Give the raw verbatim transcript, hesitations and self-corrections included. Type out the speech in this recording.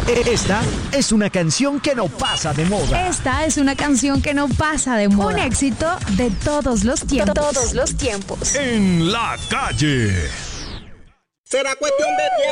Esta es una canción que no pasa de moda. Esta es una canción que no pasa de moda. Un éxito de todos los tiempos. Todos los tiempos. En la calle. Será cuestión de tiempo.